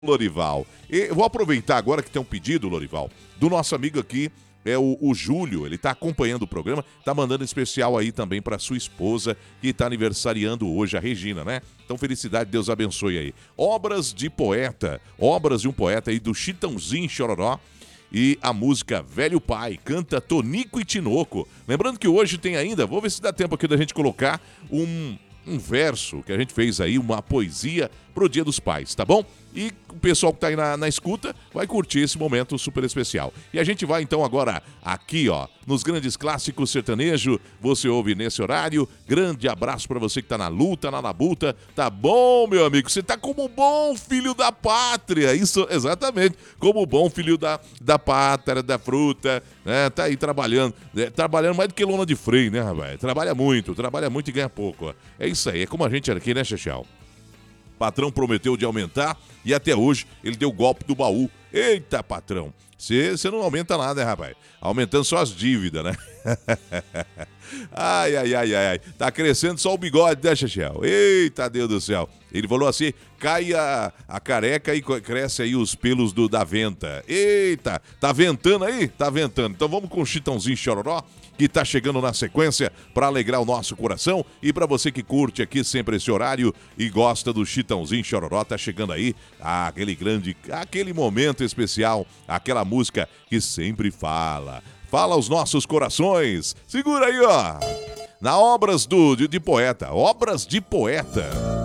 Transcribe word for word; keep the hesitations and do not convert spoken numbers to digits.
Lorival. E vou aproveitar agora que tem um pedido, Lorival, do nosso amigo aqui, é o, o Júlio. Ele está acompanhando o programa, está mandando especial aí também para sua esposa, que está aniversariando hoje, a Regina, né? Então, felicidade, Deus abençoe aí. Obras de poeta, obras de um poeta aí do Chitãozinho Chororó. E a música Velho Pai, canta Tonico e Tinoco. Lembrando que hoje tem ainda, vou ver se dá tempo aqui da gente colocar um, um verso que a gente fez aí, uma poesia pro Dia dos Pais, tá bom? E o pessoal que tá aí na, na escuta vai curtir esse momento super especial. E a gente vai então agora aqui, ó, nos grandes clássicos sertanejo, você ouve nesse horário. Grande abraço pra você que tá na luta, na labuta. Tá bom, meu amigo? Você tá como bom filho da pátria. Isso, exatamente. Como bom filho da, da pátria, da fruta, né? Tá aí trabalhando. Né? Trabalhando mais do que lona de freio, né, rapaz? Trabalha muito, trabalha muito e ganha pouco. Ó. É isso aí, é como a gente aqui, né, Chechel? Patrão prometeu de aumentar e até hoje ele deu o golpe do baú. Eita, patrão, você não aumenta nada, né, rapaz? Aumentando só as dívidas, né? Ai, ai, ai, ai, ai. Tá crescendo só o bigode, né, Chechel? Eita, Deus do céu. Ele falou assim, cai a, a careca e cresce aí os pelos do, da venta. Eita, tá ventando aí? Tá ventando. Então vamos com o Chitãozinho Chororó, que tá chegando na sequência para alegrar o nosso coração. E para você que curte aqui sempre esse horário e gosta do Chitãozinho Chororó, tá chegando aí ah, aquele grande, aquele momento especial, aquela música que sempre fala. Fala aos nossos corações. Segura aí, ó. Na Obras do, de, de Poeta. Obras de Poeta.